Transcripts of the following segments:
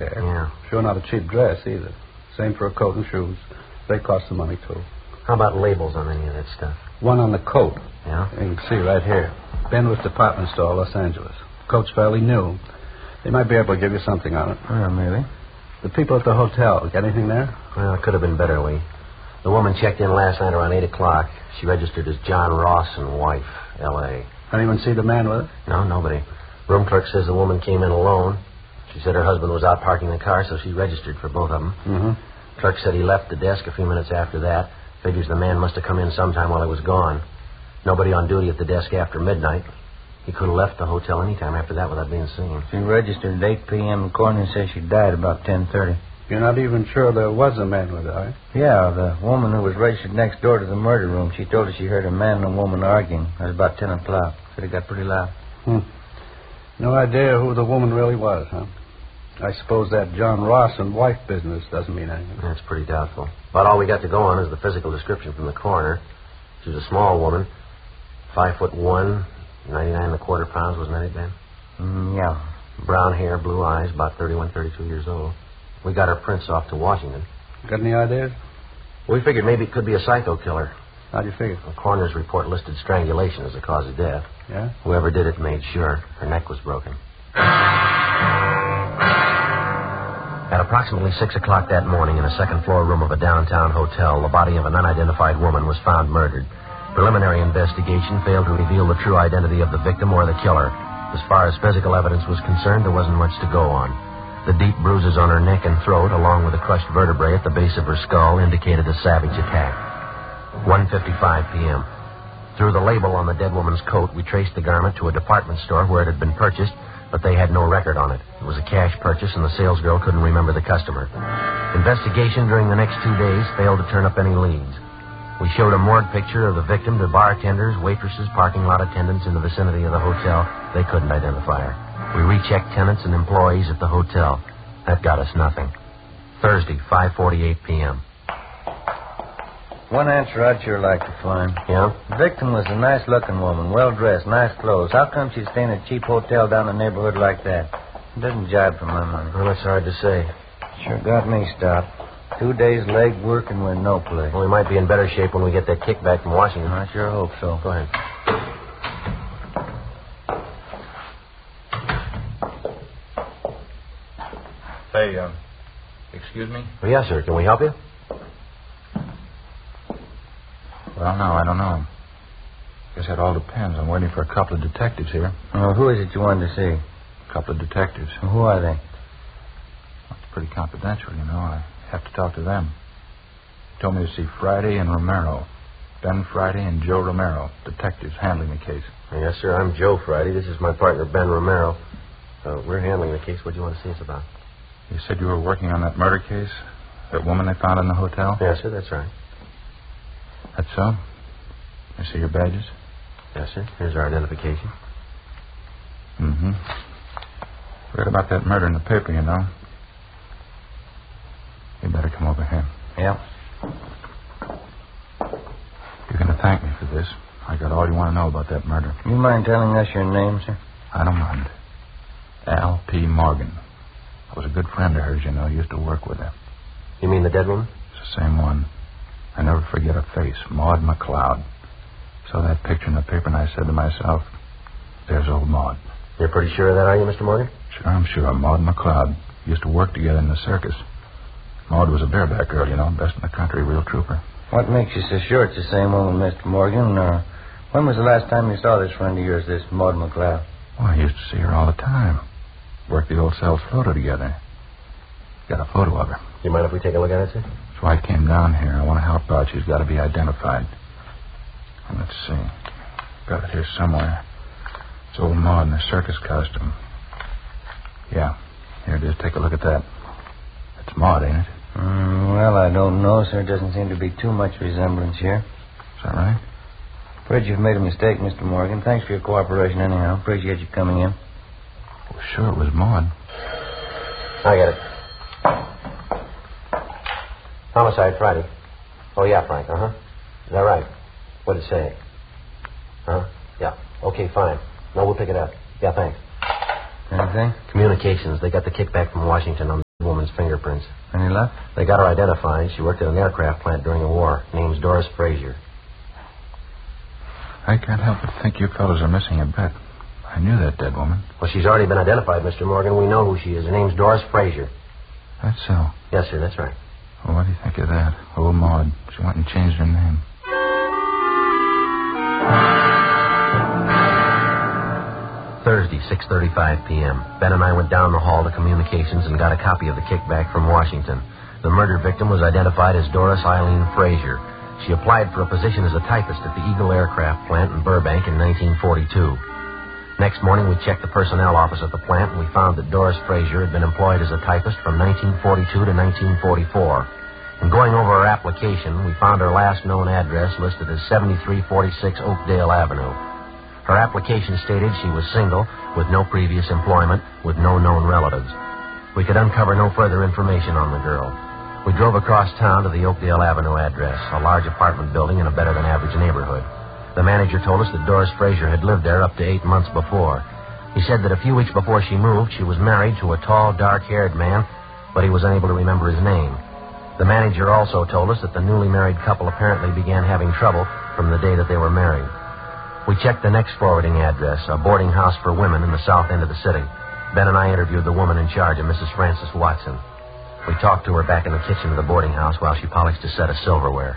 Yeah. Sure not a cheap dress, either. Same for a coat and shoes. They cost some money, too. How about labels on any of that stuff? One on the coat. Yeah? You can see right here. Benwood Department Store, Los Angeles. Coat's fairly new. They might be able to give you something on it. Well, maybe. The people at the hotel, got anything there? Well, it could have been better, Lee. The woman checked in last night around 8 o'clock. She registered as John Ross and wife, L.A. Anyone see the man with her? No, nobody. Room clerk says the woman came in alone. She said her husband was out parking the car, so she registered for both of them. Mm-hmm. Clerk said he left the desk a few minutes after that. Figures the man must have come in sometime while he was gone. Nobody on duty at the desk after midnight. He could have left the hotel any time after that without being seen. She registered at 8 p.m. The coroner says she died about 10:30. You're not even sure there was a man with her, are you? Yeah, the woman who was registered next door to the murder room, she told us she heard a man and a woman arguing. It was about 10 o'clock. Said it got pretty loud. No idea who the woman really was, huh? I suppose that John Ross and wife business doesn't mean anything. That's pretty doubtful. About all we got to go on is the physical description from the coroner. She was a small woman, 5'1", 99 1/4 pounds, wasn't that it, Ben? Yeah. Brown hair, blue eyes, about 31, 32 years old. We got her prints off to Washington. Got any ideas? We figured maybe it could be a psycho killer. How'd you figure? The coroner's report listed strangulation as the cause of death. Yeah? Whoever did it made sure her neck was broken. At approximately 6 o'clock that morning in a second-floor room of a downtown hotel, the body of an unidentified woman was found murdered. Preliminary investigation failed to reveal the true identity of the victim or the killer. As far as physical evidence was concerned, there wasn't much to go on. The deep bruises on her neck and throat, along with the crushed vertebrae at the base of her skull, indicated a savage attack. 1:55 p.m. Through the label on the dead woman's coat, we traced the garment to a department store where it had been purchased, but they had no record on it. It was a cash purchase, and the salesgirl couldn't remember the customer. Investigation during the next 2 days failed to turn up any leads. We showed a morgue picture of the victim to bartenders, waitresses, parking lot attendants in the vicinity of the hotel. They couldn't identify her. We rechecked tenants and employees at the hotel. That got us nothing. Thursday, 5:48 p.m. One answer I'd sure like to find. Yeah? The victim was a nice-looking woman, well-dressed, nice clothes. How come she'd stay in a cheap hotel down the neighborhood like that? It doesn't jibe for my money. Well, that's hard to say. Sure got me stopped. 2 days leg working with no play. Well, we might be in better shape when we get that kickback from Washington. I sure hope so. Go ahead. Hey, excuse me? Well, yes, sir. Can we help you? Well, no, I don't know. Guess that all depends. I'm waiting for a couple of detectives here. Who is it you wanted to see? A couple of detectives. Who are they? Well, it's pretty confidential, you know. I have to talk to them. They told me to see Friday and Romero. Ben Friday and Joe Romero, detectives handling the case. Yes, sir. I'm Joe Friday. This is my partner, Ben Romero. We're handling the case. What do you want to see us about? You said you were working on that murder case? That woman they found in the hotel? Yes, sir. That's right. That's so? I see your badges? Yes, sir. Here's our identification. Mm-hmm. Read about that murder in the paper, you know. You better come over here. Yeah. You're going to thank me for this. I got all you want to know about that murder. You mind telling us your name, sir? I don't mind. Al P. Morgan. I was a good friend of hers, you know. Used to work with her. You mean the dead woman? It's the same one. I never forget her face, Maud McLeod. Saw that picture in the paper, and I said to myself, there's old Maud. You're pretty sure of that, are you, Mr. Morgan? Sure, I'm sure. Maud McLeod. Used to work together in the circus. Maud was a bareback girl, you know, best in the country, real trooper. What makes you so sure it's the same woman, Mr. Morgan? When was the last time you saw this friend of yours, this Maud McLeod? Well, I used to see her all the time. Worked the old Sells photo together. Got a photo of her. You mind if we take a look at it, sir? That's why I came down here. I want to help out. She's got to be identified. And let's see. Got it here somewhere. It's old Maud in her circus costume. Yeah. Here it is. Take a look at that. It's Maud, ain't it? Well, I don't know, sir. Doesn't seem to be too much resemblance here. Is that right? Afraid you've made a mistake, Mr. Morgan. Thanks for your cooperation anyhow. Appreciate you coming in. Well, sure, it was Maud. I got it. Homicide Friday. Oh, yeah, Frank. Uh-huh. Is that right? What did it say? Huh? Yeah. Okay, fine. No, we'll pick it up. Yeah, thanks. Anything? Communications. They got the kickback from Washington on woman's fingerprints. Any luck? They got her identified. She worked at an aircraft plant during the war. Name's Doris Frazier. I can't help but think you fellows are missing a bet. I knew that dead woman. Well, she's already been identified, Mr. Morgan. We know who she is. Her name's Doris Frazier. That's so. Yes, sir, that's right. Well, what do you think of that? Old Maud. She went and changed her name. Thursday, 6:35 p.m. Ben and I went down the hall to communications and got a copy of the kickback from Washington. The murder victim was identified as Doris Eileen Frazier. She applied for a position as a typist at the Eagle Aircraft Plant in Burbank in 1942. Next morning, we checked the personnel office at the plant, and we found that Doris Frazier had been employed as a typist from 1942 to 1944. In going over her application, we found her last known address listed as 7346 Oakdale Avenue. Her application stated she was single, with no previous employment, with no known relatives. We could uncover no further information on the girl. We drove across town to the Oakdale Avenue address, a large apartment building in a better-than-average neighborhood. The manager told us that Doris Frazier had lived there up to 8 months before. He said that a few weeks before she moved, she was married to a tall, dark-haired man, but he was unable to remember his name. The manager also told us that the newly married couple apparently began having trouble from the day that they were married. We checked the next forwarding address, a boarding house for women in the south end of the city. Ben and I interviewed the woman in charge, a Mrs. Frances Watson. We talked to her back in the kitchen of the boarding house while she polished a set of silverware.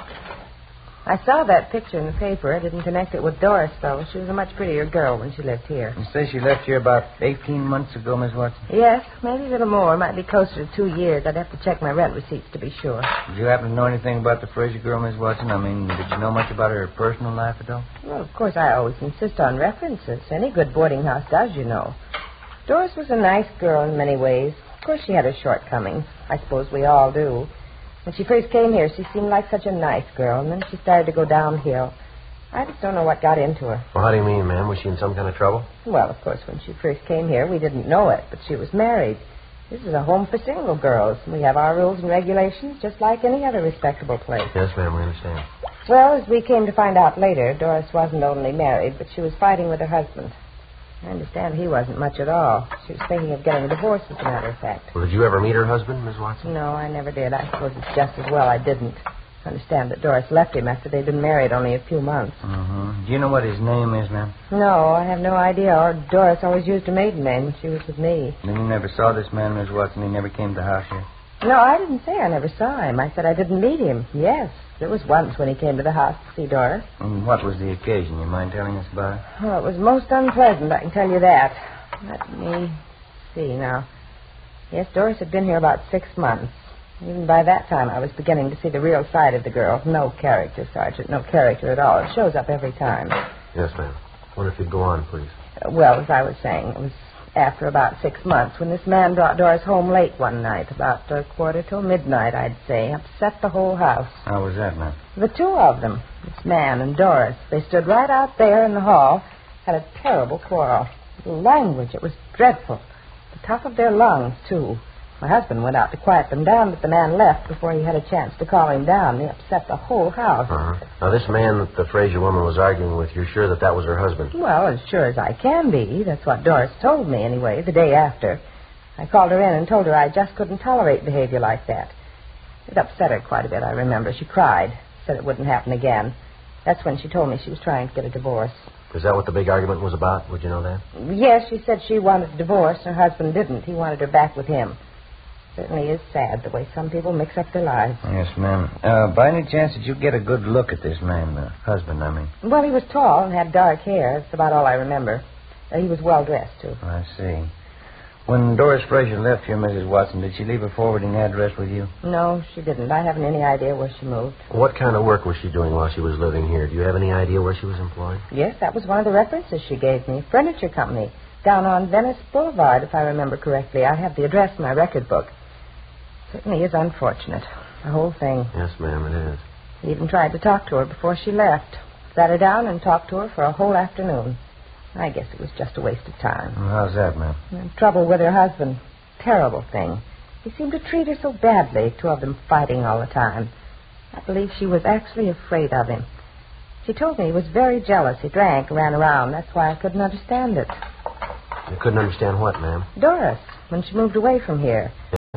I saw that picture in the paper. I didn't connect it with Doris, though. She was a much prettier girl when she lived here. You say she left here about 18 months ago, Miss Watson? Yes, maybe a little more. Might be closer to 2 years. I'd have to check my rent receipts to be sure. Did you happen to know anything about the Frazier girl, Miss Watson? I mean, did you know much about her personal life at all? Well, of course, I always insist on references. Any good boarding house does, you know. Doris was a nice girl in many ways. Of course, she had her shortcomings. I suppose we all do. When she first came here, she seemed like such a nice girl, and then she started to go downhill. I just don't know what got into her. Well, how do you mean, ma'am? Was she in some kind of trouble? Well, of course, when she first came here, we didn't know it, but she was married. This is a home for single girls. We have our rules and regulations just like any other respectable place. Yes, ma'am, we understand. Well, as we came to find out later, Doris wasn't only married, but she was fighting with her husband. I understand he wasn't much at all. She was thinking of getting a divorce, as a matter of fact. Well, did you ever meet her husband, Miss Watson? No, I never did. I suppose it's just as well I didn't. I understand that Doris left him after they'd been married only a few months. Mm-hmm. Do you know what his name is, ma'am? No, I have no idea. Or Doris always used her maiden name when she was with me. Then you never saw this man, Miss Watson? He never came to the house here? No, I didn't say I never saw him. I said I didn't meet him. Yes, there was once when he came to the house to see Doris. And what was the occasion? You mind telling us about it? Oh, it was most unpleasant, I can tell you that. Let me see now. Yes, Doris had been here about 6 months. Even by that time, I was beginning to see the real side of the girl. No character, Sergeant, no character at all. It shows up every time. Yes, ma'am. Wonder if you'd go on, please. Well, as I was saying, it was after about 6 months when this man brought Doris home late one night, about a quarter till midnight, I'd say. Upset the whole house. How was that, ma'am? The two of them, this man and Doris, they stood right out there in the hall, had a terrible quarrel. The language, it was dreadful. The top of their lungs, too. My husband went out to quiet them down, but the man left before he had a chance to calm him down. He upset the whole house. Uh-huh. Now, this man that the Frazier woman was arguing with, you're sure that was her husband? Well, as sure as I can be. That's what Doris told me, anyway, the day after. I called her in and told her I just couldn't tolerate behavior like that. It upset her quite a bit, I remember. She cried, said it wouldn't happen again. That's when she told me she was trying to get a divorce. Is that what the big argument was about? Would you know that? Yes, she said she wanted a divorce. Her husband didn't. He wanted her back with him. Certainly is sad the way some people mix up their lives. Yes, ma'am. By any chance, did you get a good look at this man, the husband, I mean? Well, he was tall and had dark hair. That's about all I remember. He was well-dressed, too. I see. When Doris Frazier left here, Mrs. Watson, did she leave a forwarding address with you? No, she didn't. I haven't any idea where she moved. What kind of work was she doing while she was living here? Do you have any idea where she was employed? Yes, that was one of the references she gave me. Furniture company. Down on Venice Boulevard, if I remember correctly. I have the address in my record book. Certainly is unfortunate. The whole thing. Yes, ma'am, it is. He even tried to talk to her before she left. Sat her down and talked to her for a whole afternoon. I guess it was just a waste of time. Well, how's that, ma'am? Trouble with her husband. Terrible thing. He seemed to treat her so badly, two of them fighting all the time. I believe she was actually afraid of him. She told me he was very jealous. He drank, ran around. That's why I couldn't understand it. You couldn't understand what, ma'am? Doris, when she moved away from here. Yeah.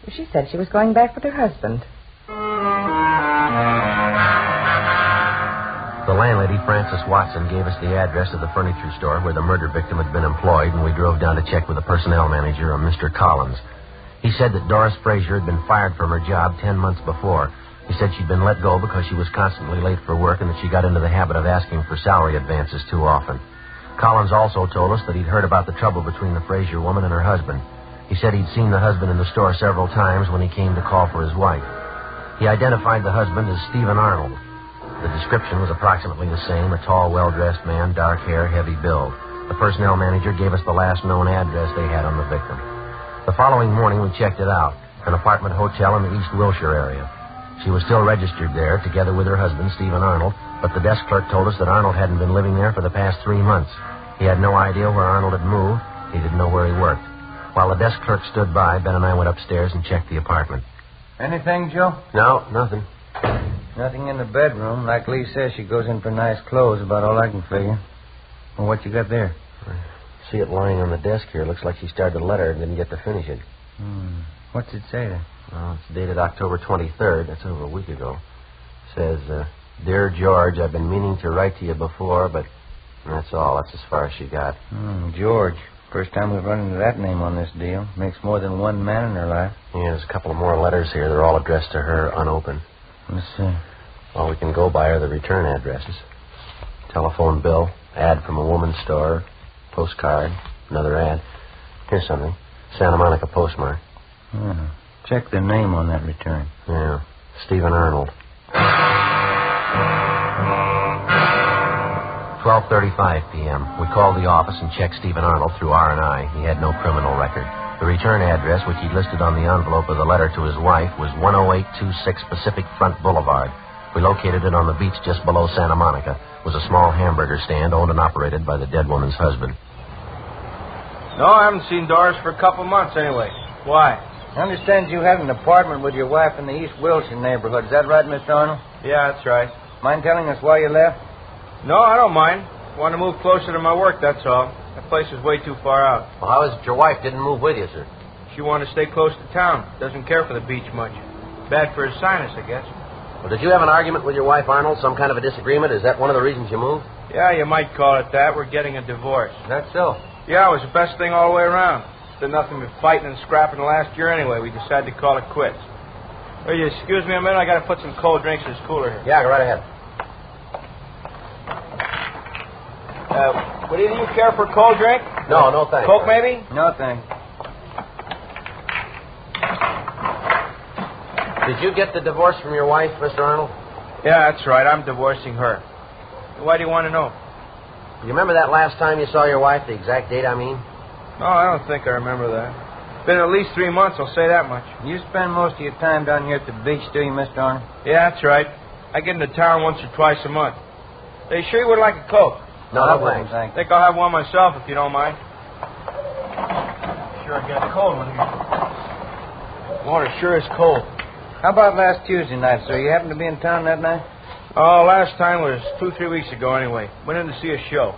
She said she was going back with her husband. The landlady, Frances Watson, gave us the address of the furniture store where the murder victim had been employed, and we drove down to check with the personnel manager, a Mr. Collins. He said that Doris Frazier had been fired from her job 10 months before. He said she'd been let go because she was constantly late for work and that she got into the habit of asking for salary advances too often. Collins also told us that he'd heard about the trouble between the Frazier woman and her husband. He said he'd seen the husband in the store several times when he came to call for his wife. He identified the husband as Stephen Arnold. The description was approximately the same, a tall, well-dressed man, dark hair, heavy build. The personnel manager gave us the last known address they had on the victim. The following morning, we checked it out, an apartment hotel in the East Wilshire area. She was still registered there, together with her husband, Stephen Arnold, but the desk clerk told us that Arnold hadn't been living there for the past 3 months. He had no idea where Arnold had moved. He didn't know where he worked. While the desk clerk stood by, Ben and I went upstairs and checked the apartment. Anything, Joe? No, nothing. Nothing in the bedroom. Like Lee says, she goes in for nice clothes, about all I can figure. Well, what you got there? I see it lying on the desk here. Looks like she started a letter and didn't get to finish it. What's it say there? Well, it's dated October 23rd. That's over a week ago. It says, Dear George, I've been meaning to write to you before, but that's all. That's as far as she got. George. First time we've run into that name on this deal. Makes more than one man in her life. Yeah, there's a couple of more letters here. They're all addressed to her, unopened. Let's see. All we can go by are the return addresses. Telephone bill, ad from a woman's store, postcard, another ad. Here's something. Santa Monica postmark. Check the name on that return. Yeah, Stephen Arnold. 12:35 p.m. We called the office and checked Stephen Arnold through R&I. He had no criminal record. The return address, which he'd listed on the envelope of the letter to his wife, was 10826 Pacific Front Boulevard. We located it on the beach just below Santa Monica. It was a small hamburger stand owned and operated by the dead woman's husband. No, I haven't seen Doris for a couple months anyway. Why? I understand you had an apartment with your wife in the East Wilshire neighborhood. Is that right, Mr. Arnold? Yeah, that's right. Mind telling us why you left? No, I don't mind. Want to move closer to my work, that's all. That place is way too far out. Well, how is it your wife didn't move with you, sir? She wanted to stay close to town. Doesn't care for the beach much. Bad for his sinus, I guess. Well, did you have an argument with your wife, Arnold? Some kind of a disagreement? Is that one of the reasons you moved? Yeah, you might call it that. We're getting a divorce. That's so. Yeah, it was the best thing all the way around. Did nothing but fighting and scrapping the last year anyway. We decided to call it quits. Will you excuse me a minute? I got to put some cold drinks in this cooler here. Yeah, go right ahead. Would either of you care for a cold drink? No, no thanks. Coke, maybe? No, thanks. Did you get the divorce from your wife, Mr. Arnold? Yeah, that's right. I'm divorcing her. Why do you want to know? You remember that last time you saw your wife, the exact date, I mean? No, I don't think I remember that. Been at least 3 months, I'll say that much. You spend most of your time down here at the beach, do you, Mr. Arnold? Yeah, that's right. I get into town once or twice a month. Are you sure you would like a Coke? No, thanks. I think I'll have one myself if you don't mind. Sure, I get a cold one here. Water sure is cold. How about last Tuesday night, sir? You happened to be in town that night? Oh, last time was 2-3 weeks ago anyway. Went in to see a show.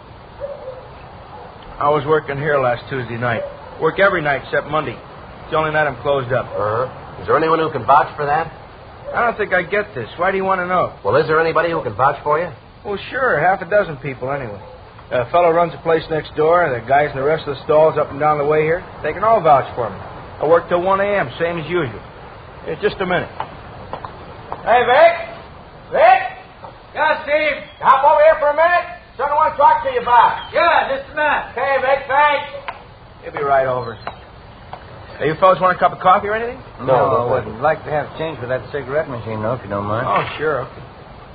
I was working here last Tuesday night. Work every night except Monday. It's the only night I'm closed up. Is there anyone who can vouch for that? I don't think I get this. Why do you want to know? Well, is there anybody who can vouch for you? Well, sure. Half a dozen people anyway. A fellow runs a place next door, and the guys in the rest of the stalls up and down the way here, they can all vouch for me. I work till 1 a.m., same as usual. Here, just a minute. Hey, Vic? Vic? Yeah, Steve? Hop over here for a minute. Something I want to talk to you about. Yeah, just a minute. Okay, Vic, thanks. He'll be right over. Hey, you fellas want a cup of coffee or anything? No, I would like to have change for that cigarette machine, though, if you don't mind. Oh, sure. Okay.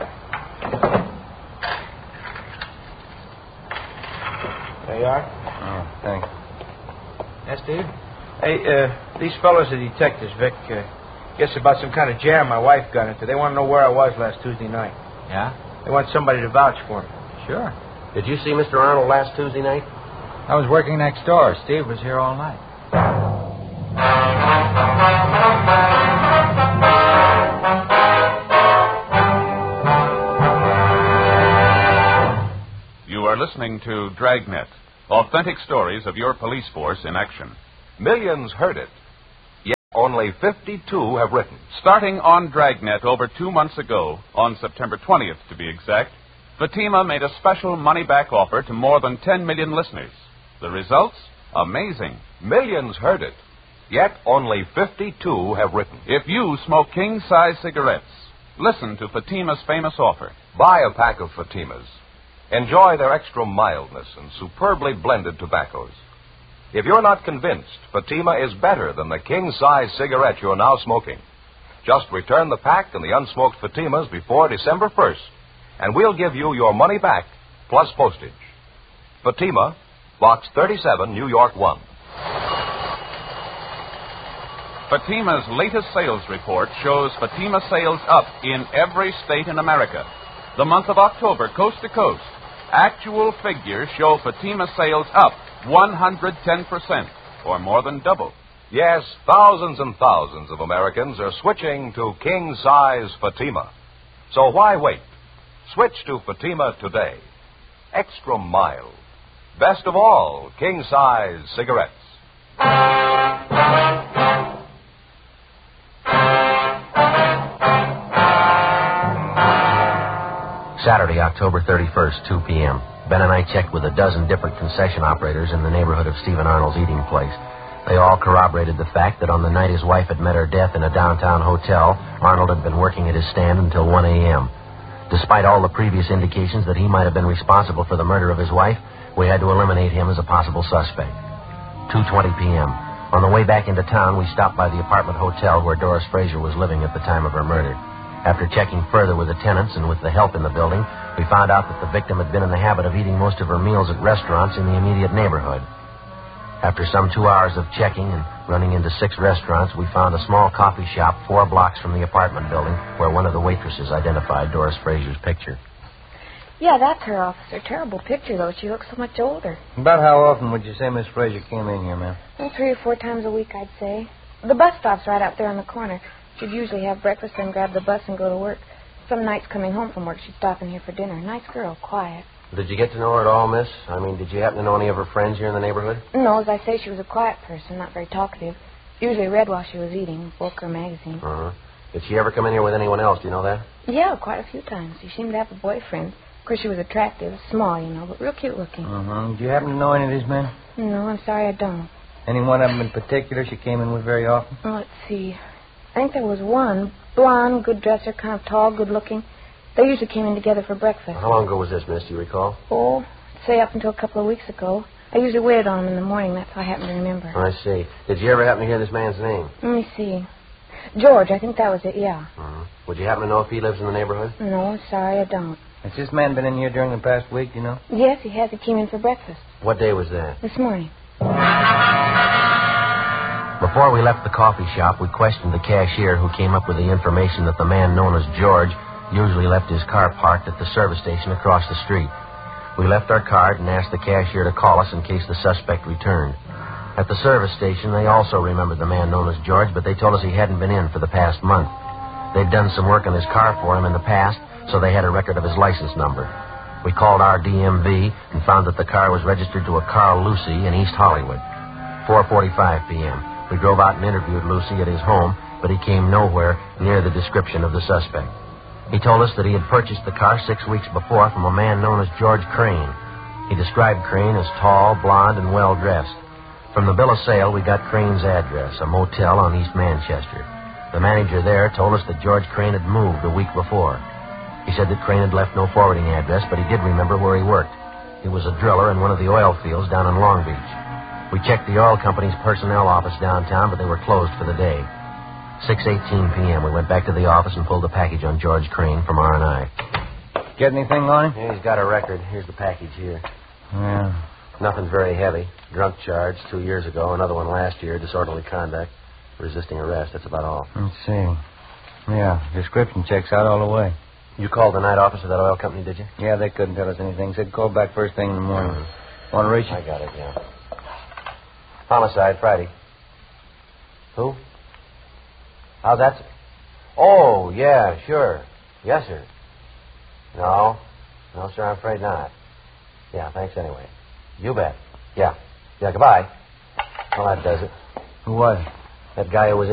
There you are. Oh, thanks. Yes, Steve? Hey, these fellows are detectives, Vic. Guess about some kind of jam my wife got into. They want to know where I was last Tuesday night. Yeah? They want somebody to vouch for me. Sure. Did you see Mr. Arnold last Tuesday night? I was working next door. Steve was here all night. You are listening to Dragnet, authentic stories of your police force in action. Millions heard it, yet only only 52 have written. Starting on Dragnet over 2 months ago, on September 20th to be exact, Fatima made a special money-back offer to more than 10 million listeners. The results? Amazing. Millions heard it, yet only 52 have written. If you smoke king-size cigarettes, listen to Fatima's famous offer. Buy a pack of Fatimas. Enjoy their extra mildness and superbly blended tobaccos. If you're not convinced Fatima is better than the king-size cigarette you're now smoking, just return the pack and the unsmoked Fatimas before December 1st, and we'll give you your money back plus postage. Fatima, Box 37, New York 1. Fatima's latest sales report shows Fatima sales up in every state in America. The month of October, coast to coast, actual figures show Fatima sales up 110%, or more than double. Yes, thousands and thousands of Americans are switching to king-size Fatima. So why wait? Switch to Fatima today. Extra mild. Best of all, king-size cigarettes. Saturday, October 31st, 2 p.m. Ben and I checked with a dozen different concession operators in the neighborhood of Stephen Arnold's eating place. They all corroborated the fact that on the night his wife had met her death in a downtown hotel, Arnold had been working at his stand until 1 a.m. Despite all the previous indications that he might have been responsible for the murder of his wife, we had to eliminate him as a possible suspect. 2:20 p.m. On the way back into town, we stopped by the apartment hotel where Doris Fraser was living at the time of her murder. After checking further with the tenants and with the help in the building, we found out that the victim had been in the habit of eating most of her meals at restaurants in the immediate neighborhood. After some 2 hours of checking and running into 6 restaurants, we found a small coffee shop 4 blocks from the apartment building where one of the waitresses identified Doris Fraser's picture. Yeah, that's her, officer. Terrible picture, though. She looks so much older. About how often would you say Miss Fraser came in here, ma'am? Well, 3 or 4 times a week, I'd say. The bus stop's right out there on the corner. She'd usually have breakfast, then grab the bus and go to work. Some nights coming home from work, she'd stop in here for dinner. Nice girl, quiet. Did you get to know her at all, miss? I mean, did you happen to know any of her friends here in the neighborhood? No, as I say, she was a quiet person, not very talkative. Usually read while she was eating, book or magazine. Uh-huh. Did she ever come in here with anyone else? Do you know that? Yeah, quite a few times. She seemed to have a boyfriend. Of course, she was attractive, small, you know, but real cute looking. Uh-huh. Do you happen to know any of these men? No, I'm sorry, I don't. Any one of them in particular she came in with very often? Well, let's see. I think there was one. Blonde, good dresser, kind of tall, good looking. They usually came in together for breakfast. How long ago was this, miss? Do you recall? Oh, say up until a couple of weeks ago. I usually waited on him in the morning. That's how I happen to remember. I see. Did you ever happen to hear this man's name? Let me see. George, I think that was it, yeah. Uh-huh. Would you happen to know if he lives in the neighborhood? No, sorry, I don't. Has this man been in here during the past week, do you know? Yes, he has. He came in for breakfast. What day was that? This morning. Before we left the coffee shop, we questioned the cashier who came up with the information that the man known as George usually left his car parked at the service station across the street. We left our card and asked the cashier to call us in case the suspect returned. At the service station, they also remembered the man known as George, but they told us he hadn't been in for the past month. They'd done some work on his car for him in the past, so they had a record of his license number. We called our DMV and found that the car was registered to a Carl Lucy in East Hollywood. 4:45 p.m. We drove out and interviewed Lucy at his home, but he came nowhere near the description of the suspect. He told us that he had purchased the car 6 weeks before from a man known as George Crane. He described Crane as tall, blonde, and well-dressed. From the bill of sale, we got Crane's address, a motel on East Manchester. The manager there told us that George Crane had moved a week before. He said that Crane had left no forwarding address, but he did remember where he worked. He was a driller in one of the oil fields down in Long Beach. We checked the oil company's personnel office downtown, but they were closed for the day. 6:18 p.m. We went back to the office and pulled the package on George Crane from R&I. Get anything on him? Yeah, he's got a record. Here's the package here. Yeah. Nothing very heavy. Drunk charge 2 years ago. Another one last year. Disorderly conduct. Resisting arrest. That's about all. Let's see. Yeah, description checks out all the way. You called the night office of that oil company, did you? Yeah, they couldn't tell us anything. Said call back first thing in the morning. Want to reach you? I got it, yeah. Homicide, Friday. Who? How's that? Oh, yeah, sure. Yes, sir. No, sir, I'm afraid not. Yeah, thanks anyway. You bet. Yeah, goodbye. Well, that does it. Who was it? That guy who was in